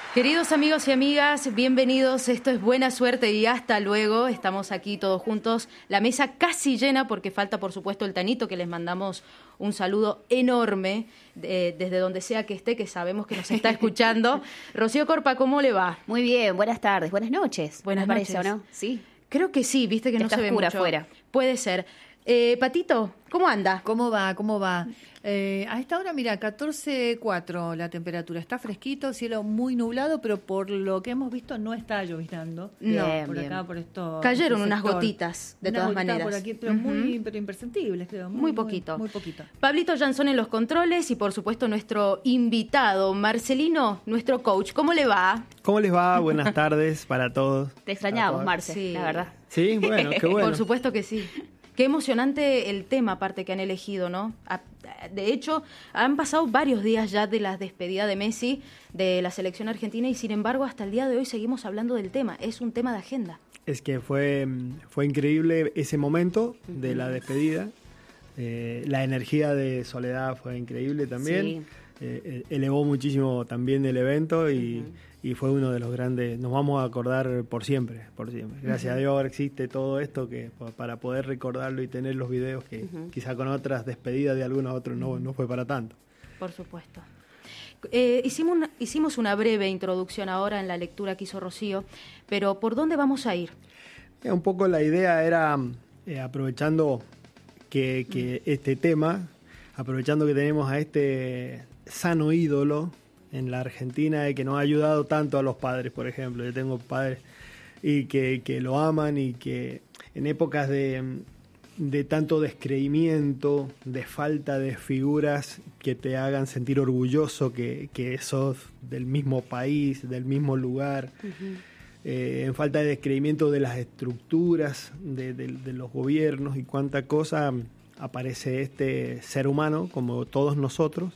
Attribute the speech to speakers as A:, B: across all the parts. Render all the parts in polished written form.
A: Queridos amigos y amigas, bienvenidos. Esto es Buena Suerte y hasta luego. Estamos aquí todos juntos, la mesa casi llena porque falta, por supuesto, el Tanito, que les mandamos un saludo enorme desde donde sea que esté, que sabemos que nos está escuchando. Rocío Corpa, ¿cómo le va?
B: Muy bien, buenas tardes, buenas noches.
A: Buenas
B: noches.
A: noches.
B: ¿O no? Sí.
A: Creo que sí, viste que no
B: Está
A: se ve
B: oscura
A: mucho.
B: afuera.
A: Puede ser. Patito, ¿cómo anda?
C: ¿Cómo va? ¿Cómo va? A esta hora, mira, 14,4 la temperatura. Está fresquito, cielo muy nublado, pero por lo que hemos visto no está lloviznando.
A: No,
C: por
B: bien.
C: acá, por esto.
A: Cayeron
C: este
A: unas
C: sector.
A: gotitas, de
C: Unas
A: todas
C: gotitas
A: maneras.
C: por aquí, pero pero imperceptibles, creo.
A: Muy poquito.
C: Muy poquito.
A: Pablito Jansón en los controles y, por supuesto, nuestro invitado, Marcelino, nuestro coach. ¿Cómo le va?
D: ¿Cómo les va? Buenas tardes para todos.
B: Te extrañamos, Marce,
A: Sí.
B: la verdad.
D: Sí, bueno, qué bueno.
A: Por supuesto que sí. Qué emocionante el tema, aparte, que han elegido, ¿no? De hecho, han pasado varios días ya de la despedida de Messi de la selección argentina y, sin embargo, hasta el día de hoy seguimos hablando del tema. Es un tema de agenda.
D: Es que fue increíble ese momento de la despedida. La energía de Soledad fue increíble también. Elevó muchísimo también el evento y fue uno de los grandes. Nos vamos a acordar por siempre, por siempre. Gracias a Dios ahora existe todo esto que para poder recordarlo y tener los videos que quizá con otras despedidas de algunos otros no fue para tanto.
A: Por supuesto. Hicimos una breve introducción ahora en la lectura que hizo Rocío, pero ¿por dónde vamos a ir?
D: Un poco la idea era, aprovechando que este tema, aprovechando que tenemos a este sano ídolo en la Argentina que nos ha ayudado tanto a los padres, por ejemplo. Yo tengo padres y que lo aman y que en épocas de tanto descreimiento, de falta de figuras que te hagan sentir orgulloso que sos del mismo país, del mismo lugar, en falta de descreimiento de las estructuras de los gobiernos y cuánta cosa, aparece este ser humano, como todos nosotros,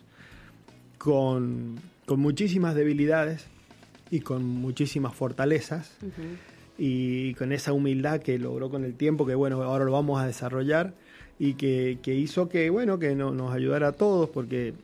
D: con muchísimas debilidades y con muchísimas fortalezas y con esa humildad que logró con el tiempo, que bueno, ahora lo vamos a desarrollar y que hizo que nos ayudara a todos, porque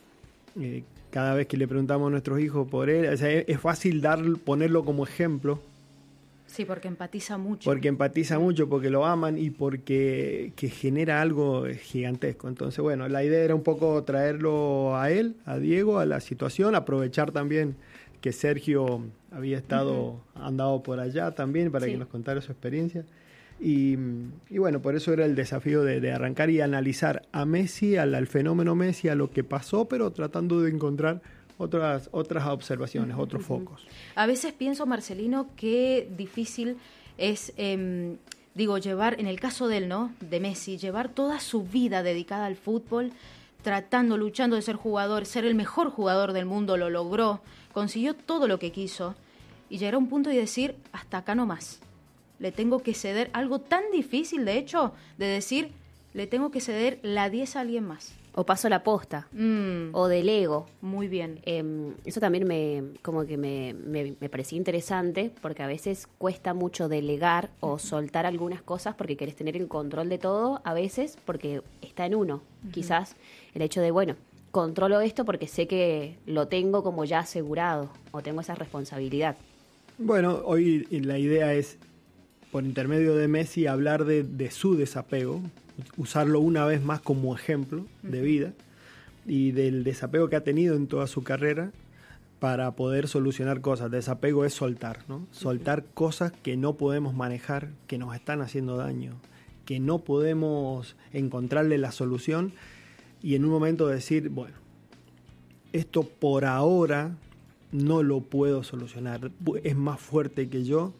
D: cada vez que le preguntamos a nuestros hijos por él, o sea, es fácil ponerlo como ejemplo.
A: Sí, porque empatiza mucho.
D: Porque empatiza mucho, porque lo aman y porque que genera algo gigantesco. Entonces, bueno, la idea era un poco traerlo a él, a Diego, a la situación, aprovechar también que Sergio había andado por allá también para que nos contara su experiencia. Y bueno, por eso era el desafío de arrancar y analizar a Messi, al fenómeno Messi, a lo que pasó, pero tratando de encontrar otras observaciones, otros focos.
A: A veces pienso, Marcelino, qué difícil es, llevar, en el caso de él, ¿no?, de Messi, llevar toda su vida dedicada al fútbol, luchando de ser jugador, ser el mejor jugador del mundo, lo logró, consiguió todo lo que quiso, y llegar a un punto y decir, hasta acá no más. Le tengo que ceder algo tan difícil, de hecho, de decir, le tengo que ceder la 10 a alguien más.
B: O paso la posta, o del ego.
A: Muy bien.
B: Eso también me parecía interesante, porque a veces cuesta mucho delegar o soltar algunas cosas porque querés tener el control de todo, a veces porque está en uno. Quizás el hecho de, controlo esto porque sé que lo tengo como ya asegurado, o tengo esa responsabilidad.
D: Bueno, hoy la idea es, por intermedio de Messi, hablar de su desapego, usarlo una vez más como ejemplo de vida y del desapego que ha tenido en toda su carrera para poder solucionar cosas. Desapego es soltar, ¿no? Soltar cosas que no podemos manejar, que nos están haciendo daño, que no podemos encontrarle la solución y en un momento decir, bueno, esto por ahora no lo puedo solucionar, es más fuerte que yo,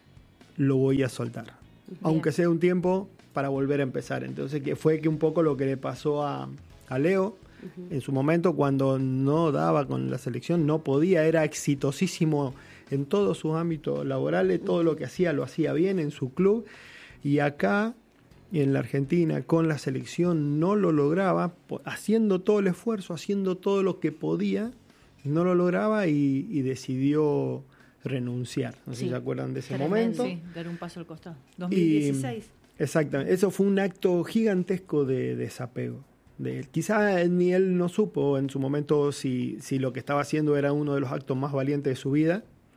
D: lo voy a soltar. Bien. Aunque sea un tiempo para volver a empezar. Entonces, que fue que un poco lo que le pasó a Leo en su momento, cuando no daba con la selección, no podía, era exitosísimo en todos sus ámbitos laborales, todo lo que hacía lo hacía bien en su club, y acá en la Argentina con la selección no lo lograba, haciendo todo el esfuerzo, haciendo todo lo que podía, no lo lograba y decidió renunciar. No sé si se acuerdan de ese momento.
C: Sí, dar un paso al costado. 2016.
D: Exactamente, eso fue un acto gigantesco de desapego. Quizá ni él no supo en su momento si lo que estaba haciendo era uno de los actos más valientes de su vida,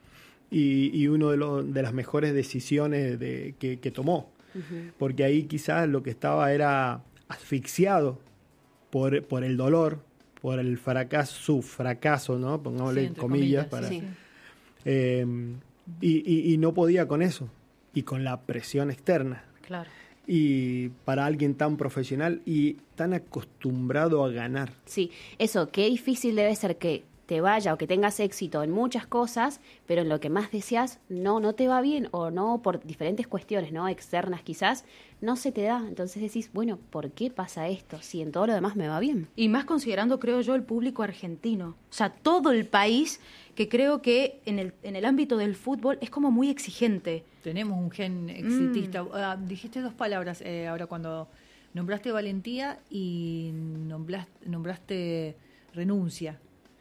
D: y uno de las mejores decisiones que tomó. Porque ahí quizás lo que estaba era asfixiado por el dolor, por el fracaso, su fracaso, ¿no? Pongámosle comillas para...
C: Sí.
D: Y no podía con eso, y con la presión externa.
A: Claro.
D: Y para alguien tan profesional y tan acostumbrado a ganar.
B: Sí, eso, qué difícil debe ser que te vaya o que tengas éxito en muchas cosas, pero en lo que más deseas no te va bien, o no, por diferentes cuestiones, ¿no? Externas quizás, no se te da. Entonces decís, bueno, ¿por qué pasa esto si en todo lo demás me va bien?
A: Y más considerando, creo yo, el público argentino. O sea, todo el país, que creo que en el ámbito del fútbol es como muy exigente.
C: Tenemos un gen exitista. Dijiste dos palabras ahora cuando nombraste valentía y nombraste renuncia.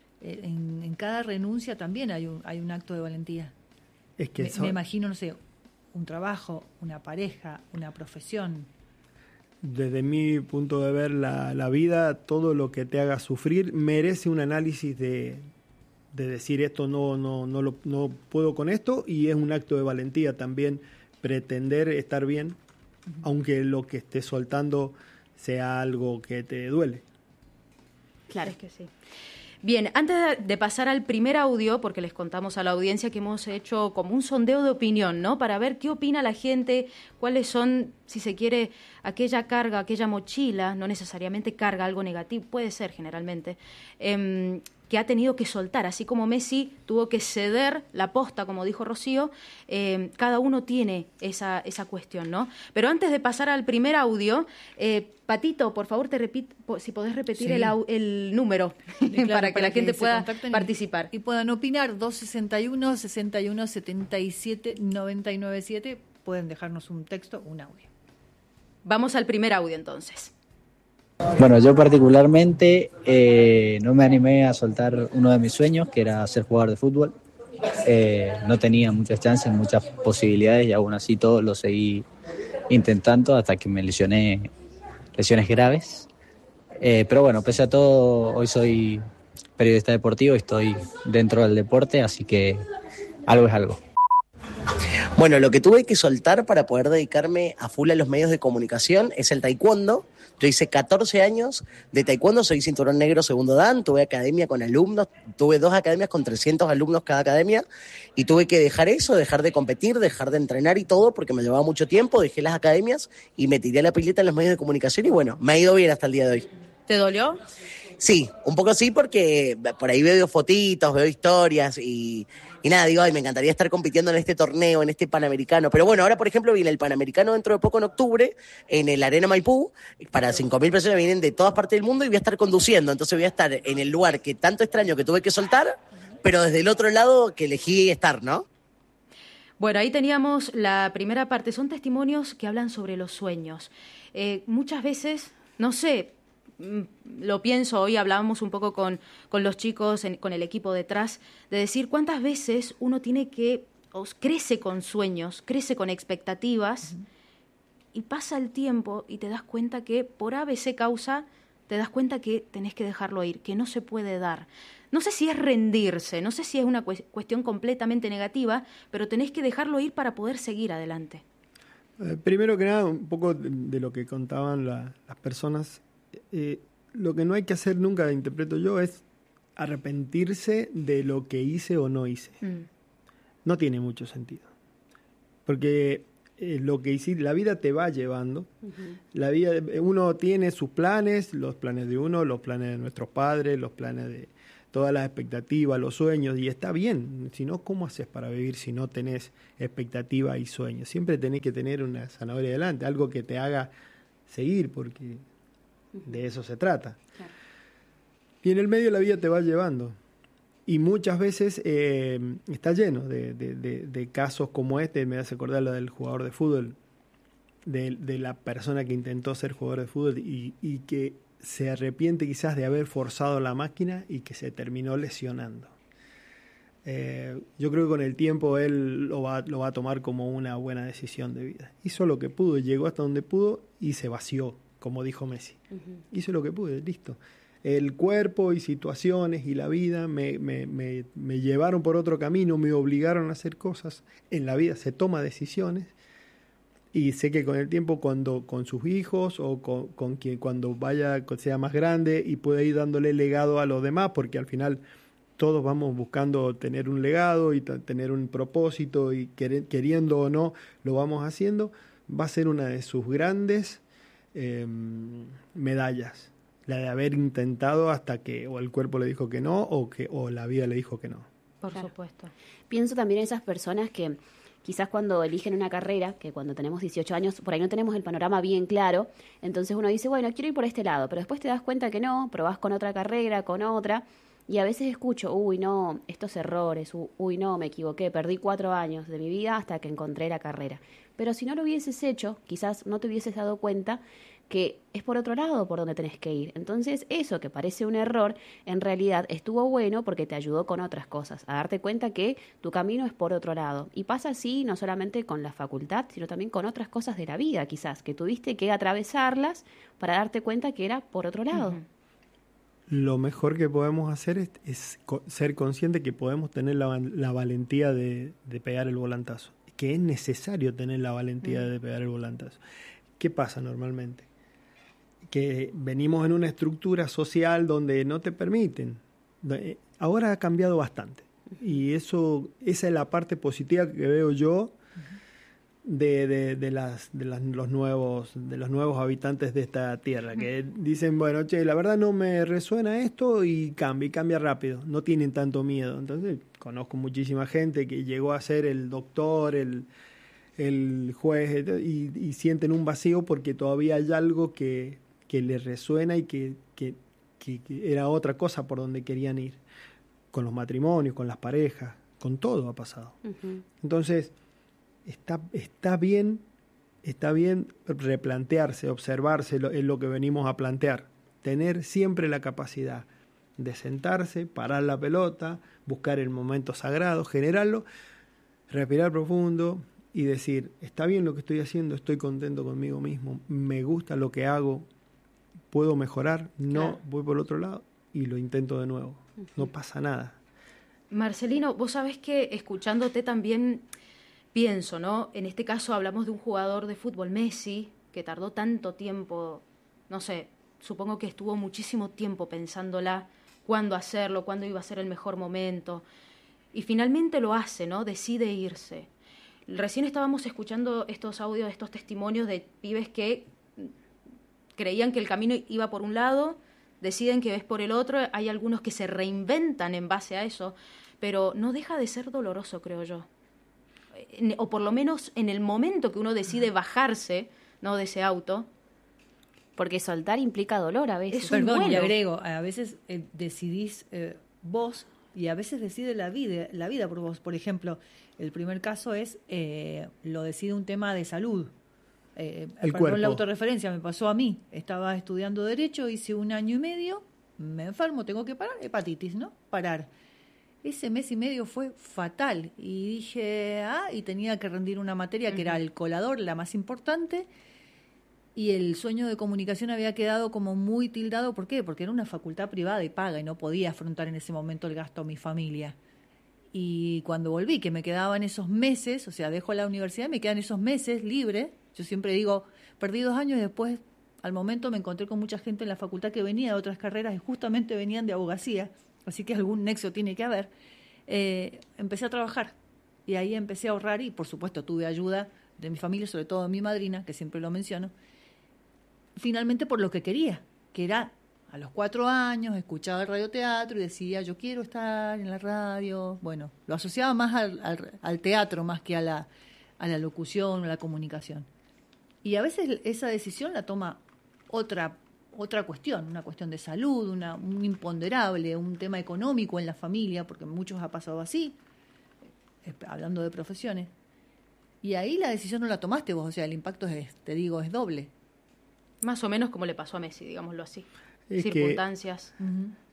C: En cada renuncia también hay un acto de valentía.
D: Es que
C: me imagino, no sé, un trabajo, una pareja, una profesión.
D: Desde mi punto de ver la vida, todo lo que te haga sufrir merece un análisis de decir esto no puedo con esto, y es un acto de valentía también pretender estar bien, aunque lo que estés soltando sea algo que te duele.
A: Claro, es que sí. Bien, antes de pasar al primer audio, porque les contamos a la audiencia que hemos hecho como un sondeo de opinión, ¿no? Para ver qué opina la gente, cuáles son, si se quiere, aquella carga, aquella mochila, no necesariamente carga, algo negativo, puede ser generalmente, que ha tenido que soltar, así como Messi tuvo que ceder la posta, como dijo Rocío, cada uno tiene esa cuestión, ¿no? Pero antes de pasar al primer audio, Patito, por favor, si podés repetir
C: sí.
A: el número,
C: Claro,
A: para que la gente pueda participar.
C: Y puedan opinar. 261 61 77 997. Pueden dejarnos un texto, un audio.
A: Vamos al primer audio entonces.
E: Bueno, yo particularmente no me animé a soltar uno de mis sueños, que era ser jugador de fútbol. No tenía muchas chances, muchas posibilidades, y aún así todo lo seguí intentando hasta que me lesiones graves. Pero bueno, pese a todo, hoy soy periodista deportivo y estoy dentro del deporte, así que algo es algo.
F: Bueno, lo que tuve que soltar para poder dedicarme a full a los medios de comunicación es el taekwondo. Yo hice 14 años de taekwondo, soy cinturón negro segundo dan, tuve academia con alumnos, tuve 2 academias con 300 alumnos cada academia, y tuve que dejar eso, dejar de competir, dejar de entrenar y todo, porque me llevaba mucho tiempo, dejé las academias y me tiré a la pileta en los medios de comunicación, y bueno, me ha ido bien hasta el día de hoy.
A: ¿Te dolió?
F: Sí, un poco sí, porque por ahí veo fotitos, veo historias y nada, digo, ay, me encantaría estar compitiendo en este torneo, en este Panamericano. Pero bueno, ahora por ejemplo viene el Panamericano dentro de poco en octubre, en el Arena Maipú, para 5.000 personas, vienen de todas partes del mundo, y voy a estar conduciendo. Entonces voy a estar en el lugar que tanto extraño, que tuve que soltar, pero desde el otro lado que elegí estar, ¿no?
A: Bueno, ahí teníamos la primera parte. Son testimonios que hablan sobre los sueños. Muchas veces, no sé, lo pienso, hoy hablábamos un poco con los chicos, con el equipo detrás, de decir cuántas veces uno crece con sueños, crece con expectativas, y pasa el tiempo y te das cuenta que por ABC causa, te das cuenta que tenés que dejarlo ir, que no se puede dar. No sé si es rendirse, no sé si es una cuestión completamente negativa, pero tenés que dejarlo ir para poder seguir adelante.
D: Primero que nada, un poco de lo que contaban las personas. Lo que no hay que hacer nunca, interpreto yo, es arrepentirse de lo que hice o no hice. No tiene mucho sentido. Porque lo que hiciste, la vida te va llevando. La vida, uno tiene sus planes, los planes de uno, los planes de nuestros padres, los planes de todas las expectativas, los sueños, y está bien. Si no, ¿cómo haces para vivir si no tenés expectativas y sueños? Siempre tenés que tener una zanahoria adelante, algo que te haga seguir, porque de eso se trata. Claro. Y en el medio la vida te va llevando. Y muchas veces está lleno de casos como este. Me hace acordar lo del jugador de fútbol, de la persona que intentó ser jugador de fútbol y que se arrepiente quizás de haber forzado la máquina y que se terminó lesionando. Yo creo que con el tiempo él lo va a tomar como una buena decisión de vida. Hizo lo que pudo, llegó hasta donde pudo y se vació, como dijo Messi. Hizo lo que pude, listo. el cuerpo y situaciones y la vida me llevaron por otro camino, me obligaron a hacer cosas. En la vida se toma decisiones y sé que con el tiempo, cuando con sus hijos o con quien cuando sea más grande y pueda ir dándole legado a los demás, porque al final todos vamos buscando tener un legado y tener un propósito y queriendo o no lo vamos haciendo, va a ser una de sus grandes medallas, la de haber intentado hasta que o el cuerpo le dijo que no o la vida le dijo que no.
A: Por supuesto.
B: Pienso también en esas personas que quizás cuando eligen una carrera, que cuando tenemos 18 años, por ahí no tenemos el panorama bien claro, entonces uno dice, bueno, quiero ir por este lado, pero después te das cuenta que no, probás con otra carrera, con otra, y a veces escucho, uy, no, estos errores, uy, no, me equivoqué, perdí 4 años de mi vida hasta que encontré la carrera. Pero si no lo hubieses hecho, quizás no te hubieses dado cuenta que es por otro lado por donde tenés que ir. Entonces, eso que parece un error, en realidad estuvo bueno porque te ayudó con otras cosas, a darte cuenta que tu camino es por otro lado. Y pasa así no solamente con la facultad, sino también con otras cosas de la vida, quizás, que tuviste que atravesarlas para darte cuenta que era por otro lado.
A: Ujú.
D: Lo mejor que podemos hacer es ser consciente que podemos tener la valentía de pegar el volantazo, que es necesario tener la valentía de pegar el volantazo. ¿Qué pasa normalmente? Que venimos en una estructura social donde no te permiten. Ahora ha cambiado bastante. Y esa es la parte positiva que veo yo de los nuevos habitantes de esta tierra, que dicen, bueno, che, la verdad no me resuena esto y cambia rápido. No tienen tanto miedo. Entonces, conozco muchísima gente que llegó a ser el doctor, el juez, y sienten un vacío porque todavía hay algo que les resuena y que era otra cosa por donde querían ir, con los matrimonios, con las parejas, con todo ha pasado. Entonces está bien replantearse, observarse en lo que venimos a plantear, tener siempre la capacidad de sentarse, parar la pelota, buscar el momento sagrado, generarlo, respirar profundo y decir, está bien lo que estoy haciendo, estoy contento conmigo mismo, me gusta lo que hago, puedo mejorar, no, voy por otro lado y lo intento de nuevo. No pasa nada.
A: Marcelino, vos sabés que escuchándote también pienso, ¿no? En este caso hablamos de un jugador de fútbol, Messi, que tardó tanto tiempo, no sé, supongo que estuvo muchísimo tiempo pensándola, cuándo hacerlo, cuándo iba a ser el mejor momento, y finalmente lo hace, ¿no? Decide irse. Recién estábamos escuchando estos audios, estos testimonios de pibes que creían que el camino iba por un lado, deciden que es por el otro, hay algunos que se reinventan en base a eso, pero no deja de ser doloroso, creo yo. O por lo menos en el momento que uno decide bajarse, ¿no?, de ese auto.
B: Porque soltar implica dolor a veces.
C: Perdón, y agrego, a veces decidís vos y a veces decide la vida por vos. Por ejemplo, el primer caso es, lo decide un tema de salud. La autorreferencia me pasó a mí. Estaba estudiando Derecho, hice 1 año y medio, me enfermo, tengo que parar, hepatitis, ¿no? Parar. Ese mes y medio fue fatal y dije, y tenía que rendir una materia que era el colador, la más importante, y el sueño de comunicación había quedado como muy tildado. ¿Por qué? Porque era una facultad privada y paga y no podía afrontar en ese momento el gasto a mi familia. Y cuando volví, que me quedaban esos meses, o sea, dejo la universidad y me quedan esos meses libres. Yo siempre digo, perdí 2 años y después, al momento, me encontré con mucha gente en la facultad que venía de otras carreras y justamente venían de abogacía, así que algún nexo tiene que haber. Empecé a trabajar y ahí empecé a ahorrar y, por supuesto, tuve ayuda de mi familia, sobre todo de mi madrina, que siempre lo menciono, finalmente por lo que quería, que era a los 4 años, escuchaba el radioteatro y decía, yo quiero estar en la radio. Bueno, lo asociaba más al teatro más que a la locución o a la comunicación. Y a veces esa decisión la toma otra cuestión, una cuestión de salud, un imponderable, un tema económico en la familia, porque muchos ha pasado así, hablando de profesiones. Y ahí la decisión no la tomaste vos, o sea, el impacto es doble.
A: Más o menos como le pasó a Messi, digámoslo así.
D: Es
A: circunstancias.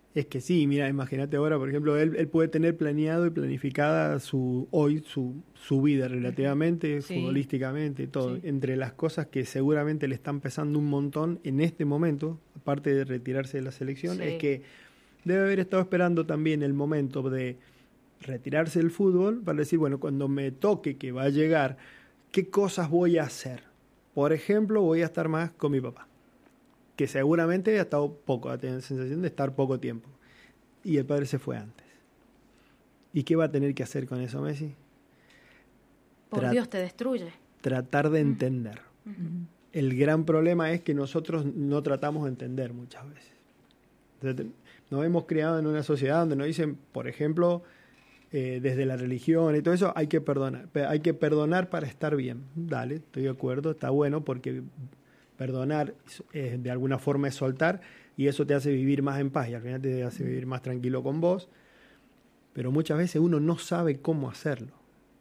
D: Es que sí, mira, imagínate ahora, por ejemplo, él puede tener planeado y planificada su vida relativamente,
C: Sí.
D: futbolísticamente, todo.
C: Sí.
D: Entre las cosas que seguramente le están pesando un montón en este momento, aparte de retirarse de la selección,
A: Sí.
D: es que debe haber estado esperando también el momento de retirarse del fútbol para decir, bueno, cuando me toque que va a llegar, ¿qué cosas voy a hacer? Por ejemplo, voy a estar más con mi papá, que seguramente ha estado poco, ha tenido la sensación de estar poco tiempo. Y el padre se fue antes. ¿Y qué va a tener que hacer con eso, Messi?
A: Por Dios, te destruye.
D: Tratar de entender. El gran problema es que nosotros no tratamos de entender muchas veces. Entonces, nos hemos criado en una sociedad donde nos dicen, por ejemplo, desde la religión y todo eso, hay que perdonar para estar bien. Dale, estoy de acuerdo, está bueno, porque perdonar de alguna forma es soltar, y eso te hace vivir más en paz y al final te hace vivir más tranquilo con vos, pero muchas veces uno no sabe cómo hacerlo.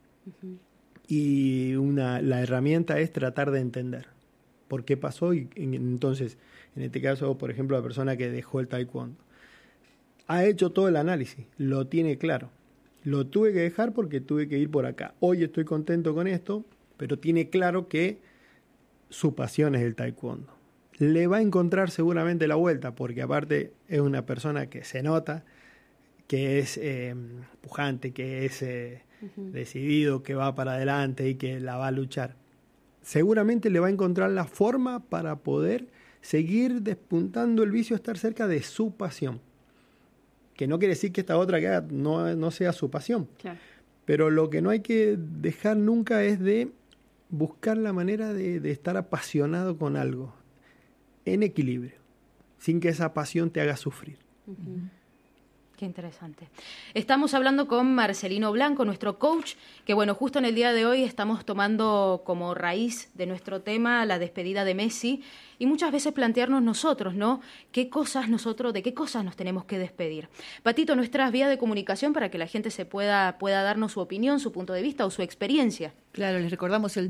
D: Y la herramienta es tratar de entender por qué pasó, y entonces, en este caso, por ejemplo, la persona que dejó el taekwondo ha hecho todo el análisis, lo tiene claro. Lo tuve que dejar porque tuve que ir por acá. Hoy estoy contento con esto, pero tiene claro que su pasión es el taekwondo. Le va a encontrar seguramente la vuelta, porque aparte es una persona que se nota, que es pujante, que es decidido, que va para adelante y que la va a luchar. Seguramente le va a encontrar la forma para poder seguir despuntando el vicio, estar cerca de su pasión. Que no quiere decir que esta otra que haga no sea su pasión.
B: Claro.
D: Pero lo que no hay que dejar nunca es de buscar la manera de estar apasionado con algo, en equilibrio, sin que esa pasión te haga sufrir.
A: Qué interesante. Estamos hablando con Marcelino Blanco, nuestro coach, que bueno, justo en el día de hoy estamos tomando como raíz de nuestro tema la despedida de Messi, y muchas veces plantearnos nosotros, ¿no? ¿De qué cosas nos tenemos que despedir? Patito, nuestras vías de comunicación para que la gente pueda darnos su opinión, su punto de vista o su experiencia.
C: Claro, les recordamos el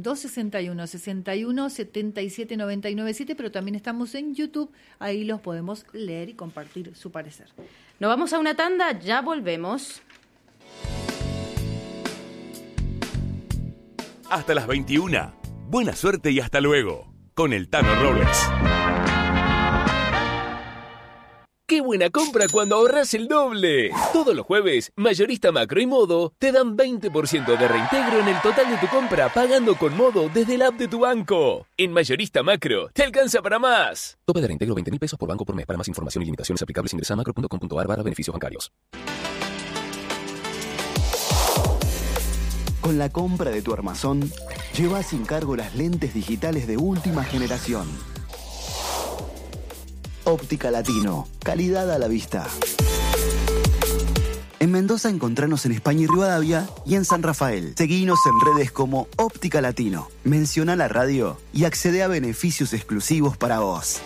C: 261-61-77-997, pero también estamos en YouTube, ahí los podemos leer y compartir su parecer.
A: Nos vamos a una tanda, ya volvemos.
G: Hasta las 21. Buena suerte y hasta luego. Con el Tano Robles.
H: ¡Qué buena compra cuando ahorras el doble! Todos los jueves, Mayorista Macro y Modo te dan 20% de reintegro en el total de tu compra pagando con Modo desde la app de tu banco. En Mayorista Macro, te alcanza para más. Tope de reintegro 20.000 pesos por banco por mes. Para más información y limitaciones aplicables ingresa a macro.com.ar/beneficios bancarios.
I: Con la compra de tu armazón, lleva sin cargo las lentes digitales de última generación. Óptica Latino, calidad a la vista. En Mendoza encontranos en España y Rivadavia y en San Rafael. Seguinos en redes como Óptica Latino. Menciona la radio y accede a beneficios exclusivos para vos.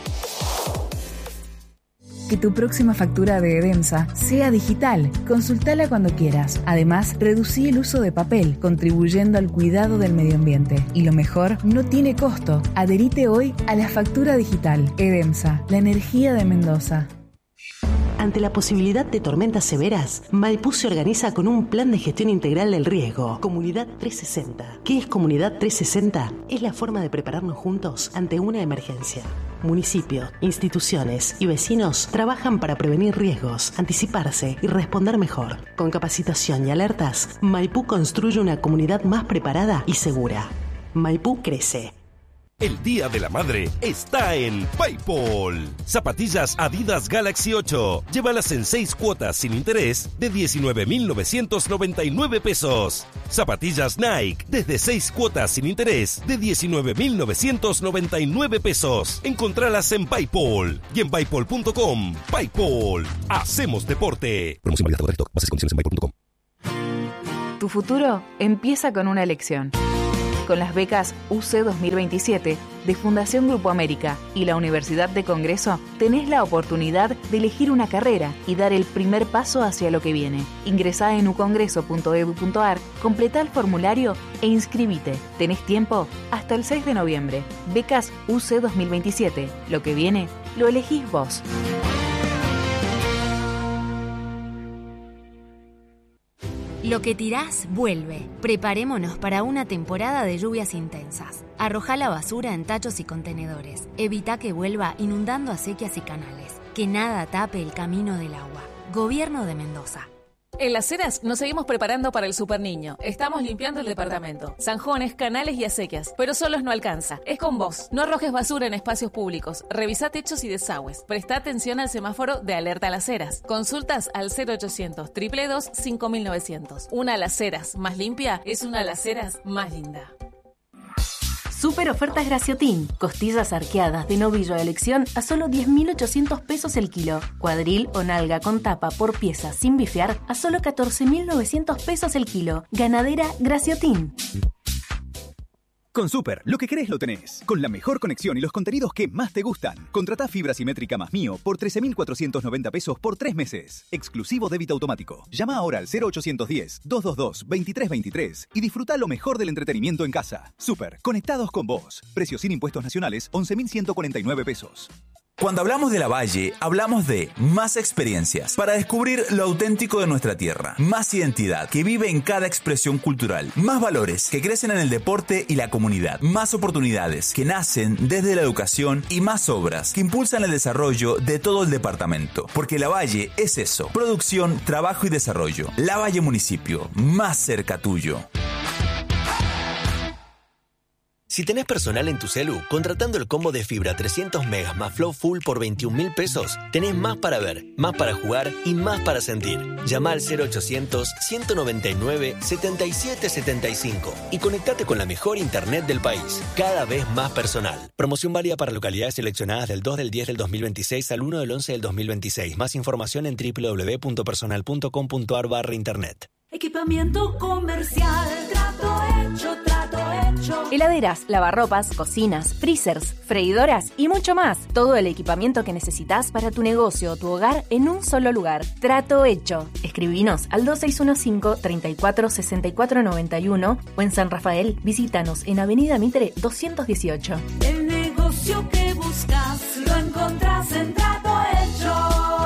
J: Que tu próxima factura de Edemsa sea digital. Consultala cuando quieras. Además, reducí el uso de papel, contribuyendo al cuidado del medio ambiente. Y lo mejor, no tiene costo. Adherite hoy a la factura digital. Edemsa, la energía de Mendoza.
K: Ante la posibilidad de tormentas severas, Maipú se organiza con un plan de gestión integral del riesgo. Comunidad 360. ¿Qué es Comunidad 360? Es la forma de prepararnos juntos ante una emergencia. Municipios, instituciones y vecinos trabajan para prevenir riesgos, anticiparse y responder mejor. Con capacitación y alertas, Maipú construye una comunidad más preparada y segura. Maipú crece.
G: El Día de la Madre está en PayPal. Zapatillas Adidas Galaxy 8. Llévalas en 6 cuotas sin interés de 19.999 pesos. Zapatillas Nike desde 6 cuotas sin interés de 19.999 pesos. Encontralas en PayPal y en paypal.com. PayPal. Hacemos deporte. Promoción válida hasta agotar stock. Bases y condiciones en paypal.com.
J: Tu futuro empieza con una elección. Con las becas UC 2027 de Fundación Grupo América y la Universidad de Congreso, tenés la oportunidad de elegir una carrera y dar el primer paso hacia lo que viene. Ingresá en ucongreso.edu.ar, completá el formulario e inscribite. Tenés tiempo hasta el 6 de noviembre. Becas UC 2027. Lo que viene, lo elegís vos.
L: Lo que tirás, vuelve. Preparémonos para una temporada de lluvias intensas. Arrojá la basura en tachos y contenedores. Evita que vuelva inundando acequias y canales. Que nada tape el camino del agua. Gobierno de Mendoza.
J: En Las Heras nos seguimos preparando para el Super Niño. Estamos limpiando el departamento. Zanjones, canales y acequias. Pero solos no alcanza. Es con vos. No arrojes basura en espacios públicos. Revisá techos y desagües. Presta atención al semáforo de alerta a Las Heras. Consultas al 0800 222 5900. Una Las Heras más limpia es una Las Heras más linda.
M: Super ofertas Graciotin. Costillas arqueadas de novillo a elección a solo 10.800 pesos el kilo. Cuadril o nalga con tapa por pieza sin bifear a solo 14.900 pesos el kilo. Ganadera Graciotin.
N: Con Super, lo que querés lo tenés. Con la mejor conexión y los contenidos que más te gustan. Contratá fibra simétrica más Mío por 13.490 pesos por 3 meses. Exclusivo débito automático. Llama ahora al 0810-222-2323 y disfruta lo mejor del entretenimiento en casa. Super, conectados con vos. Precio sin impuestos nacionales, 11.149 pesos.
O: Cuando hablamos de La Valle, hablamos de más experiencias para descubrir lo auténtico de nuestra tierra, más identidad que vive en cada expresión cultural, más valores que crecen en el deporte y la comunidad, más oportunidades que nacen desde la educación y más obras que impulsan el desarrollo de todo el departamento. Porque La Valle es eso, producción, trabajo y desarrollo. La Valle Municipio, más cerca tuyo.
P: Si tenés personal en tu celu, contratando el combo de fibra 300 megas más Flow Full por 21.000 pesos, tenés más para ver, más para jugar y más para sentir. Llama al 0800-199-7775 y conectate con la mejor internet del país, cada vez más personal. Promoción válida para localidades seleccionadas del 2 del 10 del 2026 al 1 del 11 del 2026. Más información en www.personal.com.ar/internet.
Q: Equipamiento comercial, trato hecho, trato hecho.
M: Heladeras, lavarropas, cocinas, freezers, freidoras y mucho más. Todo el equipamiento que necesitas para tu negocio o tu hogar en un solo lugar. Trato hecho. Escribinos al 2615-346491 o en San Rafael, visítanos en Avenida Mitre 218.
Q: El negocio que buscas lo encontrás en Trato Hecho.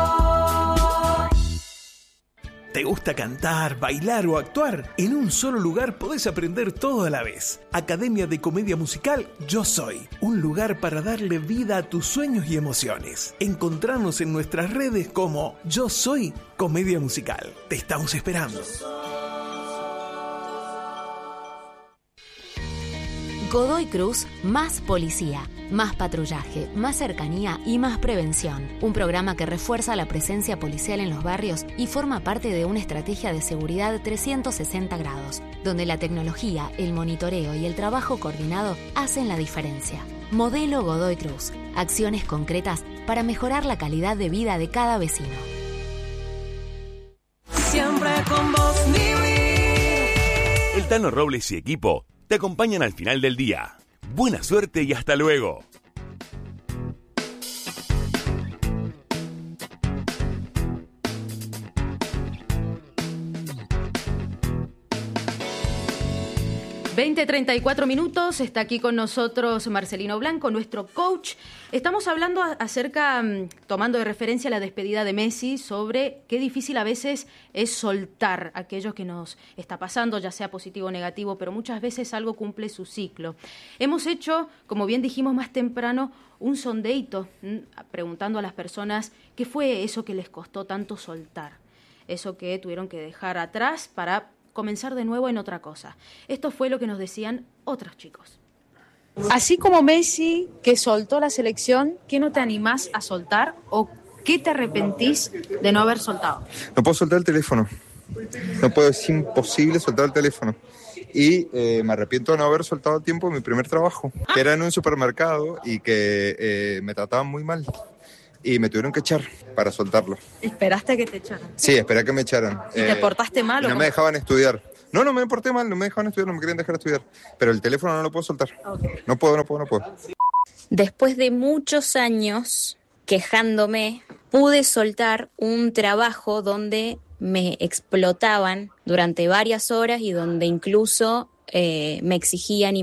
R: ¿Te gusta cantar, bailar o actuar? En un solo lugar podés aprender todo a la vez. Academia de Comedia Musical Yo Soy. Un lugar para darle vida a tus sueños y emociones. Encontrarnos en nuestras redes como Yo Soy Comedia Musical. Te estamos esperando.
L: Godoy Cruz, más policía, más patrullaje, más cercanía y más prevención. Un programa que refuerza la presencia policial en los barrios y forma parte de una estrategia de seguridad 360 grados, donde la tecnología, el monitoreo y el trabajo coordinado hacen la diferencia. Modelo Godoy Cruz. Acciones concretas para mejorar la calidad de vida de cada vecino.
Q: Siempre con vos, Niwi.
G: El Tano Robles y equipo te acompañan al final del día. Buena suerte y hasta luego.
A: ...20:34, está aquí con nosotros Marcelino Blanco, nuestro coach. Estamos hablando acerca, tomando de referencia la despedida de Messi, sobre qué difícil a veces es soltar aquello que nos está pasando, ya sea positivo o negativo, pero muchas veces algo cumple su ciclo. Hemos hecho, como bien dijimos más temprano, un sondeíto, preguntando a las personas qué fue eso que les costó tanto soltar, eso que tuvieron que dejar atrás para comenzar de nuevo en otra cosa. Esto fue lo que nos decían otros chicos.
S: Así como Messi, que soltó la selección, ¿qué no te animás a soltar o qué te arrepentís de no haber soltado?
T: No puedo soltar el teléfono. No puedo, es imposible soltar el teléfono. Y me arrepiento de no haber soltado a tiempo mi primer trabajo, que era en un supermercado y que me trataban muy mal. Y me tuvieron que echar para soltarlo.
S: ¿Esperaste a que te echaran?
T: Sí, esperé a que me echaran.
S: ¿Y te portaste mal o
T: no me dejaban estudiar? No me porté mal, no me dejaban estudiar, no me querían dejar estudiar. Pero el teléfono no lo puedo soltar. Okay. No puedo.
U: Después de muchos años quejándome, pude soltar un trabajo donde me explotaban durante varias horas y donde incluso me exigían y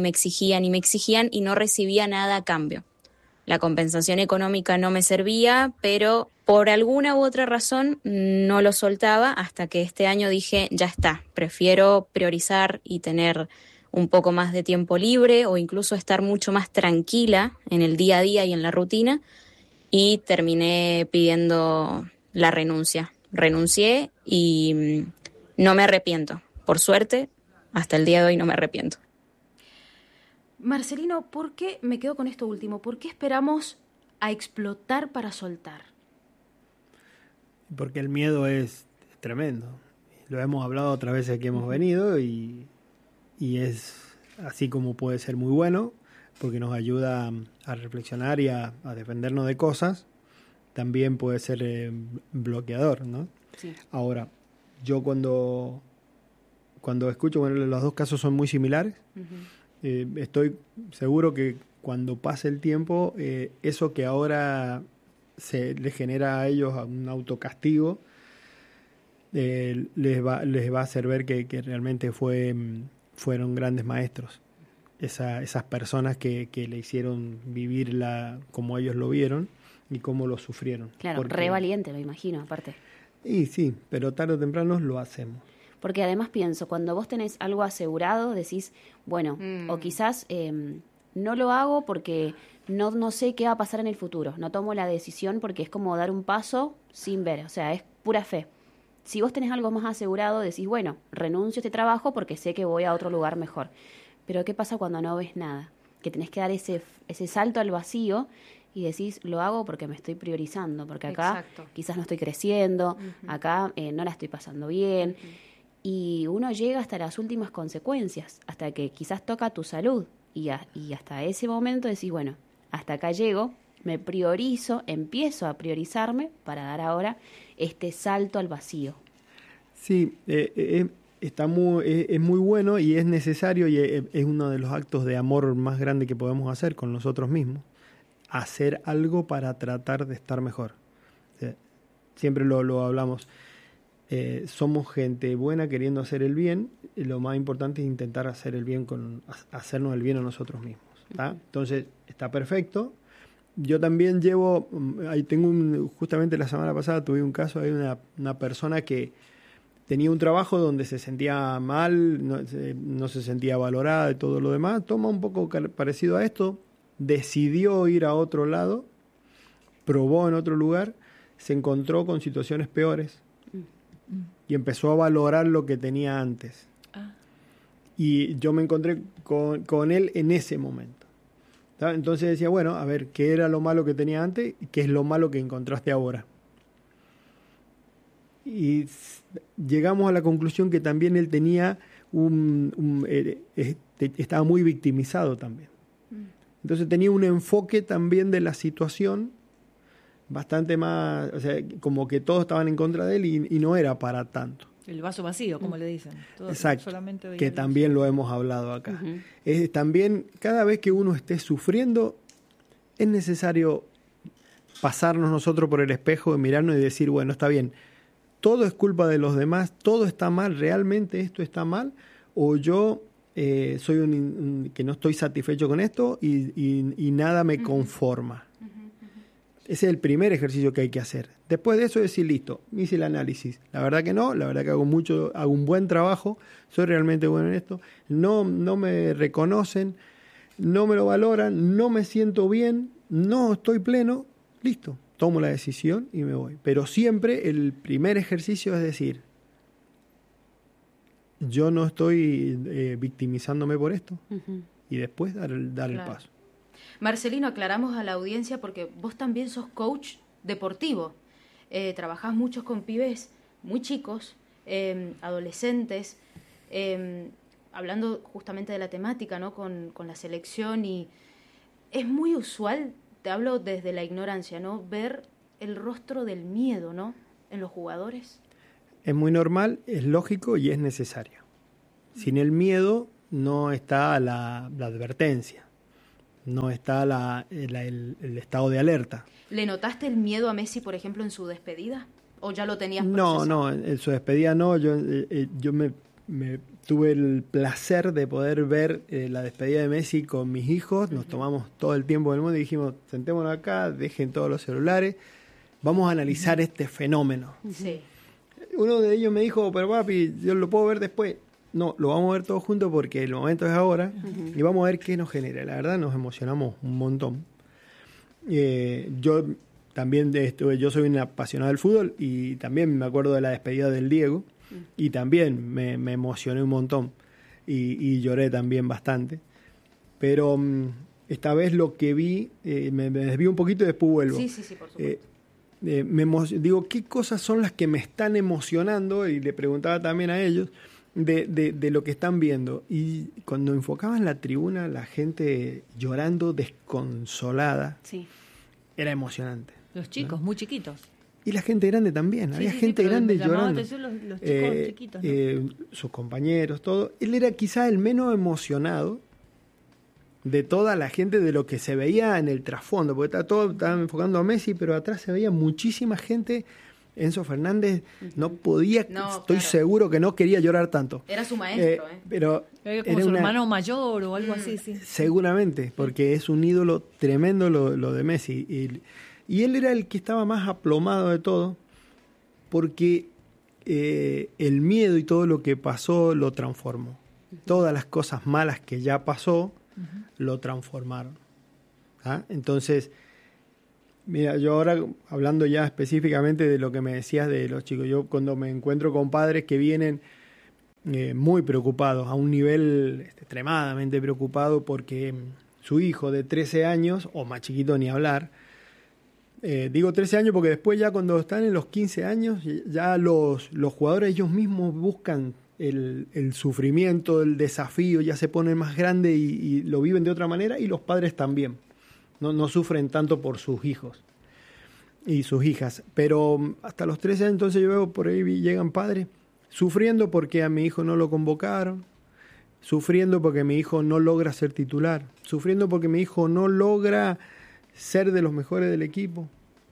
U: no recibía nada a cambio. La compensación económica no me servía, pero por alguna u otra razón no lo soltaba hasta que este año dije, ya está, prefiero priorizar y tener un poco más de tiempo libre o incluso estar mucho más tranquila en el día a día y en la rutina, y terminé pidiendo la renuncia. Renuncié y no me arrepiento. Por suerte, hasta el día de hoy no me arrepiento.
A: Marcelino, ¿por qué, me quedo con esto último, por qué esperamos a explotar para soltar?
D: Porque el miedo es tremendo. Lo hemos hablado otras veces que hemos venido y es así como puede ser muy bueno, porque nos ayuda a reflexionar y a defendernos de cosas. También puede ser bloqueador, ¿no?
B: Sí.
D: Ahora, yo cuando escucho, bueno, los dos casos son muy similares. Estoy seguro que cuando pase el tiempo, eso que ahora se les genera a ellos un autocastigo, les va a hacer ver que realmente fueron grandes maestros. Esas personas que le hicieron vivir como ellos lo vieron y cómo lo sufrieron.
B: Claro, re valiente, me imagino, aparte.
D: Y sí, pero tarde o temprano lo hacemos.
B: Porque además pienso, cuando vos tenés algo asegurado, decís, bueno, o quizás no lo hago porque no sé qué va a pasar en el futuro. No tomo la decisión porque es como dar un paso sin ver, o sea, es pura fe. Si vos tenés algo más asegurado, decís, bueno, renuncio a este trabajo porque sé que voy a otro lugar mejor. Pero ¿qué pasa cuando no ves nada? Que tenés que dar ese salto al vacío y decís, lo hago porque me estoy priorizando, porque acá quizás no estoy creciendo, acá no la estoy pasando bien. Y uno llega hasta las últimas consecuencias, hasta que quizás toca tu salud. Y hasta ese momento decís, bueno, hasta acá llego, me priorizo, empiezo a priorizarme para dar ahora este salto al vacío.
D: Sí, es muy bueno y es necesario y es uno de los actos de amor más grandes que podemos hacer con nosotros mismos. Hacer algo para tratar de estar mejor. Siempre lo hablamos. Somos gente buena queriendo hacer el bien. Y lo más importante es intentar hacer el bien hacernos el bien a nosotros mismos. ¿Tá? Entonces, está perfecto. Yo también justamente la semana pasada tuve un caso, hay una persona que tenía un trabajo donde se sentía mal, no se sentía valorada y todo lo demás. Toma un poco parecido a esto, decidió ir a otro lado, probó en otro lugar, se encontró con situaciones peores y empezó a valorar lo que tenía antes. Y yo me encontré con él en ese momento. ¿Sabes? Entonces decía, bueno, a ver, ¿qué era lo malo que tenía antes y qué es lo malo que encontraste ahora? Y llegamos a la conclusión que también él tenía estaba muy victimizado también. Entonces tenía un enfoque también de la situación bastante más, o sea, como que todos estaban en contra de él y no era para tanto.
C: El vaso vacío, como le dicen.
D: Exacto, que también lo hemos hablado acá. También, cada vez que uno esté sufriendo, es necesario pasarnos nosotros por el espejo y mirarnos y decir, bueno, está bien, todo es culpa de los demás, todo está mal, ¿realmente esto está mal? ¿O yo soy que no estoy satisfecho con esto y nada me conforma? Ese es el primer ejercicio que hay que hacer. Después de eso decir, listo, hice el análisis. La verdad que no, la verdad que hago un buen trabajo, soy realmente bueno en esto, no me reconocen, no me lo valoran, no me siento bien, no estoy pleno, listo, tomo la decisión y me voy. Pero siempre el primer ejercicio es decir, yo no estoy victimizándome por esto, y después dar el paso.
A: Marcelino, aclaramos a la audiencia porque vos también sos coach deportivo. Trabajás mucho con pibes muy chicos, adolescentes, hablando justamente de la temática, ¿no? Con la selección, y es muy usual, te hablo desde la ignorancia, ¿no? Ver el rostro del miedo, ¿no? En los jugadores.
D: Es muy normal, es lógico y es necesario. Sin el miedo no está la advertencia. No está el estado de alerta.
A: ¿Le notaste el miedo a Messi, por ejemplo, en su despedida? ¿O ya lo tenías procesado?
D: No, en su despedida no. Yo me tuve el placer de poder ver la despedida de Messi con mis hijos. Nos tomamos todo el tiempo del mundo y dijimos, sentémonos acá, dejen todos los celulares. vamos a analizar este fenómeno.
A: Sí.
D: Uno de ellos me dijo, pero papi, yo lo puedo ver después. No, lo vamos a ver todos juntos porque el momento es ahora y vamos a ver qué nos genera. La verdad nos emocionamos un montón. Yo también yo soy un apasionado del fútbol y también me acuerdo de la despedida del Diego y también me emocioné un montón y lloré también bastante. Pero esta vez lo que vi, me desvío un poquito y después vuelvo.
A: Sí, por supuesto.
D: Digo, ¿qué cosas son las que me están emocionando? Y le preguntaba también a ellos de lo que están viendo. Y cuando enfocaban la tribuna, la gente llorando desconsolada, era emocionante.
C: Los chicos, ¿no? Muy chiquitos.
D: Y la gente grande también. Había gente grande llorando.
C: Los chicos chiquitos, ¿no?
D: Sus compañeros, todo. Él era quizá el menos emocionado de toda la gente, de lo que se veía en el trasfondo, porque estaban enfocando a Messi, pero atrás se veía muchísima gente. Enzo Fernández no podía, estoy seguro que no quería llorar tanto.
A: Era su maestro,
D: pero
C: como su hermano mayor o algo así, sí.
D: Seguramente, porque es un ídolo tremendo lo de Messi. Y él era el que estaba más aplomado de todo, porque el miedo y todo lo que pasó lo transformó. Todas las cosas malas que ya pasó, lo transformaron. ¿Ah? Entonces, mira, yo ahora hablando ya específicamente de lo que me decías de los chicos, yo cuando me encuentro con padres que vienen muy preocupados, a un nivel extremadamente preocupado porque su hijo de 13 años, o más chiquito ni hablar, digo 13 años porque después ya cuando están en los 15 años, ya los jugadores ellos mismos buscan el sufrimiento, el desafío, ya se ponen más grandes y lo viven de otra manera, y los padres también. No sufren tanto por sus hijos y sus hijas. Pero hasta los 13 años, entonces yo veo por ahí llegan padres sufriendo porque a mi hijo no lo convocaron, sufriendo porque mi hijo no logra ser titular, sufriendo porque mi hijo no logra ser de los mejores del equipo.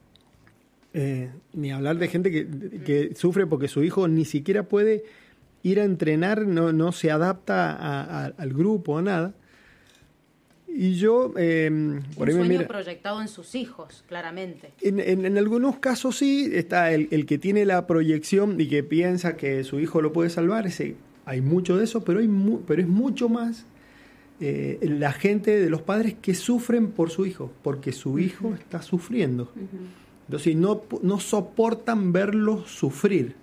D: Ni hablar de gente que sufre porque su hijo ni siquiera puede ir a entrenar, no se adapta al grupo, a nada. Y yo... por
A: un
D: ahí
A: sueño proyectado en sus hijos, claramente.
D: En algunos casos sí, está el que tiene la proyección y que piensa que su hijo lo puede salvar. Hay mucho de eso, pero es mucho más la gente de los padres que sufren por su hijo, porque su hijo está sufriendo. Entonces no soportan verlo sufrir.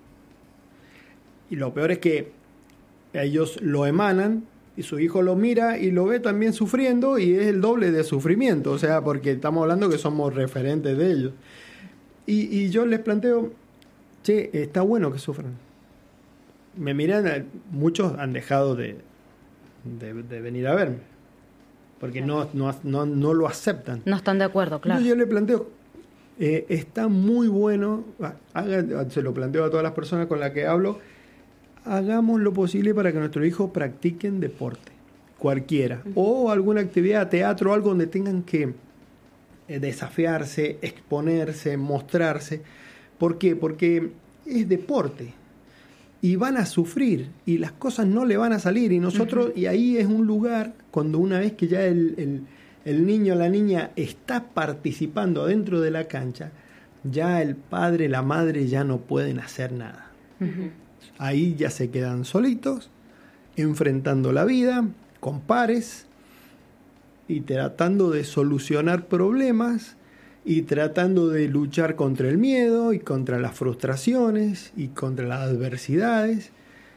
D: Y lo peor es que ellos lo emanan y su hijo lo mira y lo ve también sufriendo, y es el doble de sufrimiento, o sea, porque estamos hablando que somos referentes de ellos. Y yo les planteo, che, está bueno que sufran. Me miran, muchos han dejado de venir a verme, porque no lo aceptan.
A: No están de acuerdo, claro.
D: Entonces yo le planteo, está muy bueno, se lo planteo a todas las personas con las que hablo, hagamos lo posible para que nuestros hijos practiquen deporte, cualquiera, o alguna actividad, teatro, algo donde tengan que desafiarse, exponerse, mostrarse. ¿Por qué? Porque es deporte y van a sufrir y las cosas no le van a salir, y nosotros, y ahí es un lugar cuando una vez que ya el niño o la niña está participando dentro de la cancha, ya el padre, la madre ya no pueden hacer nada. Ahí ya se quedan solitos, enfrentando la vida, con pares, y tratando de solucionar problemas, y tratando de luchar contra el miedo, y contra las frustraciones, y contra las adversidades,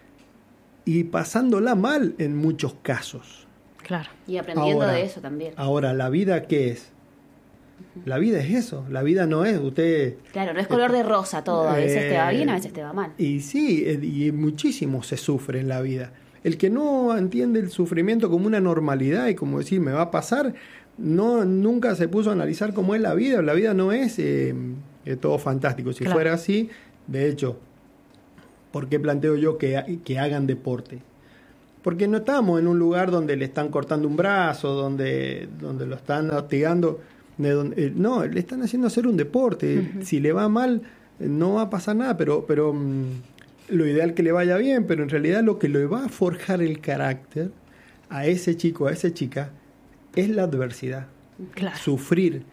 D: y pasándola mal en muchos casos.
A: Claro.
B: Y aprendiendo
D: Ahora,
B: de eso también.
D: Ahora, ¿la vida qué es? La vida es eso, la vida no es usted...
B: Claro, no es color de rosa todo, a veces te va bien, a veces te va mal.
D: Y sí, y muchísimo se sufre en la vida. El que no entiende el sufrimiento como una normalidad y como decir, me va a pasar, nunca se puso a analizar cómo es la vida. La vida no es todo fantástico. Si fuera así, de hecho, ¿por qué planteo yo que hagan deporte? Porque no estamos en un lugar donde le están cortando un brazo, donde lo están hostigando... no, le están haciendo hacer un deporte. Si le va mal, no va a pasar nada, pero lo ideal es que le vaya bien, pero en realidad lo que le va a forjar el carácter a ese chico, a esa chica, es la adversidad.
A: Claro.
D: Sufrir.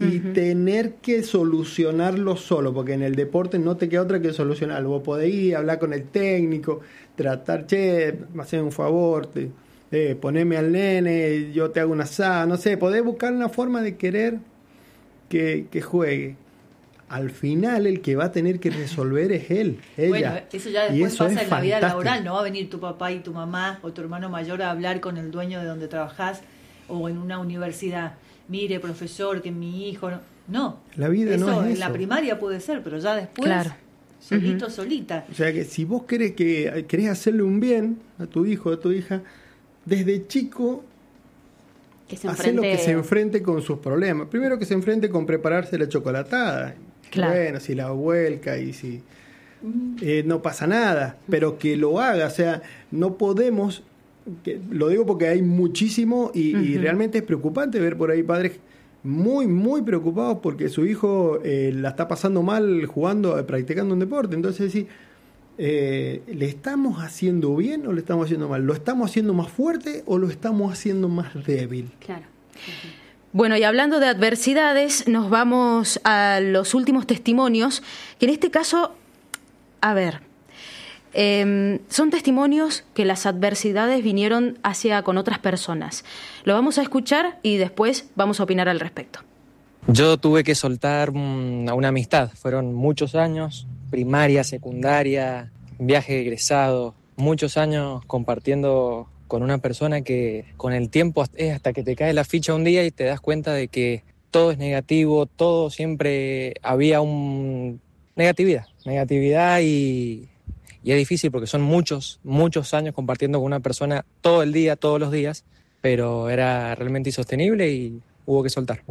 D: y tener que solucionarlo solo, porque en el deporte no te queda otra que solucionarlo. Vos podés ir, hablar con el técnico, tratar, che, me hacen un favor, poneme al nene, yo te hago una asada, no sé, podés buscar una forma de querer que juegue. Al final el que va a tener que resolver es él, ella.
C: Bueno, eso ya después
D: eso
C: pasa
D: es
C: en la vida
D: fantástico.
C: laboral, no va a venir tu papá y tu mamá o tu hermano mayor a hablar con el dueño de donde trabajás o en una universidad. Mire, profesor, que mi hijo... No,
D: La vida
C: eso
D: no es
C: en
D: eso.
C: la primaria puede ser, pero ya después,
A: Claro.
C: solito, solita.
D: O sea que si vos querés hacerle un bien a tu hijo o a tu hija, desde chico,
B: Que se
D: hacelo
B: enfrente-
D: que se enfrente con sus problemas. Primero que se enfrente con prepararse la chocolatada.
A: Claro.
D: Bueno, si la vuelca y si no pasa nada, pero que lo haga. O sea, no podemos, lo digo porque hay muchísimo y realmente es preocupante ver por ahí padres muy, muy preocupados porque su hijo la está pasando mal jugando, practicando un deporte. Entonces, sí, ¿le estamos haciendo bien o le estamos haciendo mal? ¿Lo estamos haciendo más fuerte o lo estamos haciendo más débil?
B: Claro.
A: Bueno, y hablando de adversidades, nos vamos a los últimos testimonios, que en este caso, a ver, son testimonios que las adversidades vinieron con otras personas. Lo vamos a escuchar y después vamos a opinar al respecto.
E: Yo tuve que soltar a una amistad, fueron muchos años, primaria, secundaria, viaje egresado, muchos años compartiendo con una persona que con el tiempo es hasta que te cae la ficha un día y te das cuenta de que todo es negativo, todo siempre había negatividad y es difícil porque son muchos años compartiendo con una persona todo el día, todos los días, pero era realmente insostenible y hubo que soltar.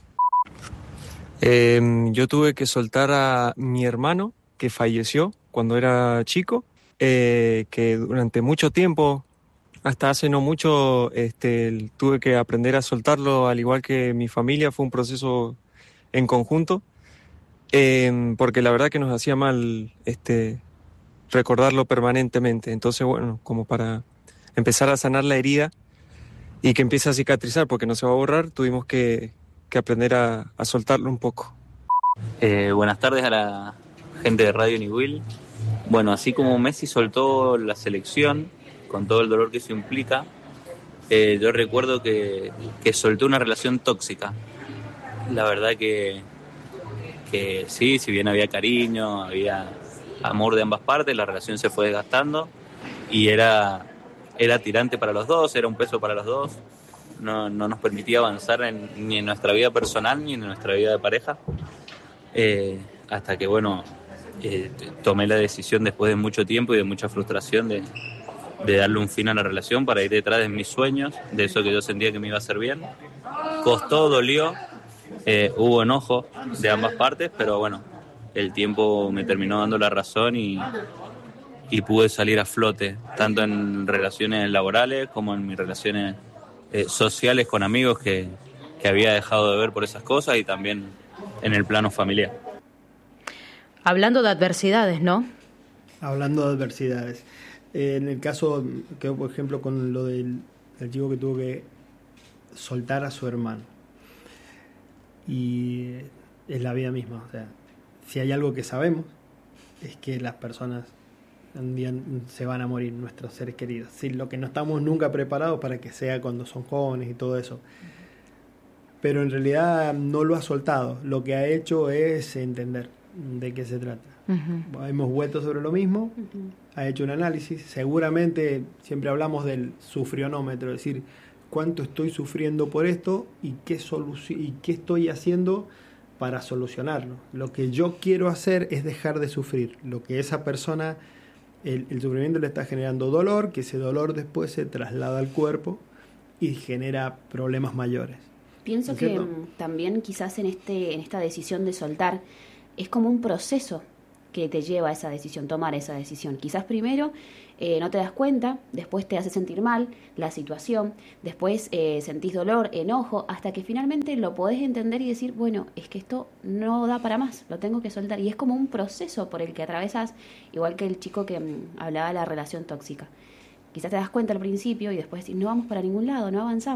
V: Yo tuve que soltar a mi hermano que falleció cuando era chico, que durante mucho tiempo, hasta hace no mucho, tuve que aprender a soltarlo, al igual que mi familia. Fue un proceso en conjunto, porque la verdad que nos hacía mal recordarlo permanentemente. Entonces, bueno, como para empezar a sanar la herida y que empiece a cicatrizar, porque no se va a borrar, tuvimos que aprender a soltarlo un poco.
W: Buenas tardes a la gente de Radio Niwil. Bueno, así como Messi soltó la selección, con todo el dolor que eso implica, yo recuerdo que soltó una relación tóxica. La verdad que sí, si bien había cariño, había amor de ambas partes, la relación se fue desgastando y era tirante para los dos, era un peso para los dos. No nos permitía avanzar ni en nuestra vida personal ni en nuestra vida de pareja, hasta que bueno, tomé la decisión después de mucho tiempo y de mucha frustración de darle un fin a la relación para ir detrás de mis sueños, de eso que yo sentía que me iba a hacer bien. Costó, dolió, hubo enojo de ambas partes, pero bueno, el tiempo me terminó dando la razón y pude salir a flote, tanto en relaciones laborales como en mis relaciones sociales con amigos que había dejado de ver por esas cosas y también en el plano familiar.
A: Hablando de adversidades, ¿no?
D: Hablando de adversidades. En el caso, que por ejemplo con lo del chico que tuvo que soltar a su hermano. Y es la vida misma. O sea, si hay algo que sabemos, es que las personas un día se van a morir, nuestros seres queridos. Sí, lo que no estamos nunca preparados para que sea cuando son jóvenes y todo eso. Pero en realidad no lo ha soltado. Lo que ha hecho es entender de qué se trata. Hemos vuelto sobre lo mismo, ha hecho un análisis. Seguramente siempre hablamos del sufrionómetro, es decir, cuánto estoy sufriendo por esto y qué estoy haciendo para solucionarlo. Lo que yo quiero hacer es dejar de sufrir. Lo que esa persona, el sufrimiento le está generando dolor, que ese dolor después se traslada al cuerpo y genera problemas mayores.
B: Pienso que también quizás en esta decisión de soltar es como un proceso que te lleva a esa decisión, tomar esa decisión. Quizás primero no te das cuenta, después te hace sentir mal la situación, después sentís dolor, enojo, hasta que finalmente lo podés entender y decir, bueno, es que esto no da para más, lo tengo que soltar. Y es como un proceso por el que atravesas, igual que el chico que hablaba de la relación tóxica. Quizás te das cuenta al principio y después decís, no vamos para ningún lado, no avanzamos.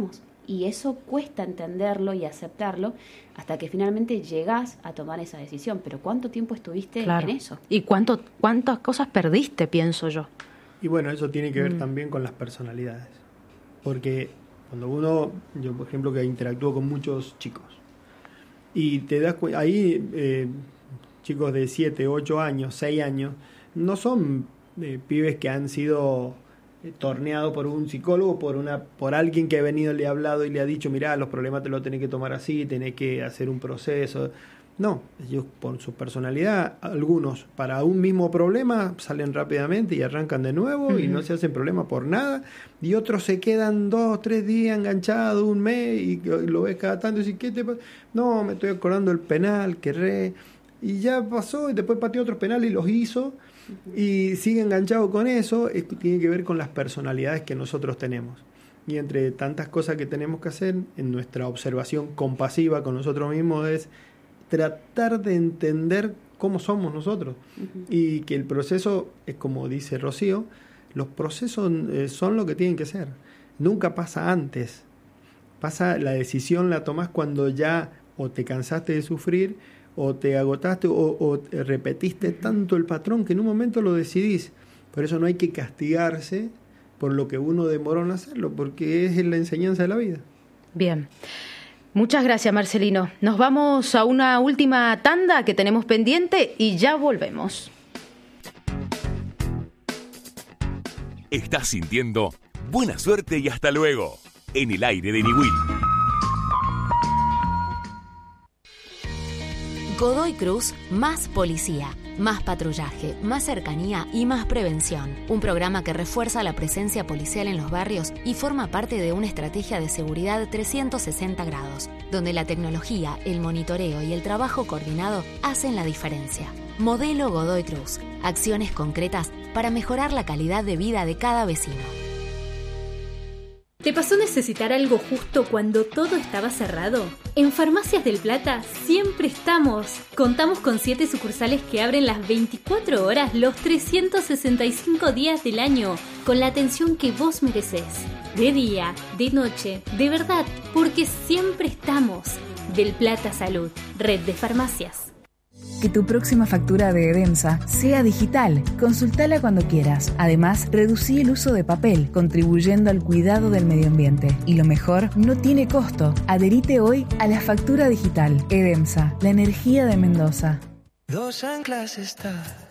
B: Y eso cuesta entenderlo y aceptarlo hasta que finalmente llegás a tomar esa decisión. Pero ¿cuánto tiempo estuviste en eso?
A: ¿Y cuántas cosas perdiste, pienso yo?
D: Y bueno, eso tiene que ver también con las personalidades. Porque cuando yo por ejemplo que interactúo con muchos chicos, y te das cuenta, ahí chicos de 7, 8 años, 6 años, no son pibes que han sido torneados por un psicólogo, por alguien que ha venido, le ha hablado y le ha dicho, mirá, los problemas te los tenés que tomar así, tenés que hacer un proceso. No, ellos por su personalidad, algunos para un mismo problema salen rápidamente y arrancan de nuevo y no se hacen problema por nada, y otros se quedan 2, 3 días enganchados, un mes, y lo ves cada tanto y dices, ¿qué te pasa? No, me estoy acordando del penal, y ya pasó, y después pateó otros penales y los hizo, y sigue enganchado con eso. Esto tiene que ver con las personalidades que nosotros tenemos. Y entre tantas cosas que tenemos que hacer, en nuestra observación compasiva con nosotros mismos es tratar de entender cómo somos nosotros. Y que el proceso, es como dice Rocío, los procesos son lo que tienen que ser. Nunca pasa antes. La decisión la tomás cuando ya o te cansaste de sufrir, o te agotaste, o repetiste tanto el patrón que en un momento lo decidís. Por eso no hay que castigarse por lo que uno demoró en hacerlo, porque es la enseñanza de la vida.
A: Bien. Muchas gracias, Marcelino. Nos vamos a una última tanda que tenemos pendiente y ya volvemos.
G: Estás sintiendo buena suerte y hasta luego en el aire de Niwil.
L: Godoy Cruz, más policía, más patrullaje, más cercanía y más prevención. Un programa que refuerza la presencia policial en los barrios y forma parte de una estrategia de seguridad 360 grados, donde la tecnología, el monitoreo y el trabajo coordinado hacen la diferencia. Modelo Godoy Cruz. Acciones concretas para mejorar la calidad de vida de cada vecino.
F: ¿Te pasó necesitar algo justo cuando todo estaba cerrado? En Farmacias del Plata siempre estamos. Contamos con 7 sucursales que abren las 24 horas los 365 días del año, con la atención que vos merecés. De día, de noche, de verdad, porque siempre estamos. Del Plata Salud, red de farmacias.
J: Que tu próxima factura de Edemsa sea digital. Consultala cuando quieras. Además, reducí el uso de papel, contribuyendo al cuidado del medio ambiente. Y lo mejor, no tiene costo. Adherite hoy a la factura digital. Edemsa, la energía de Mendoza.
H: Dos anclas está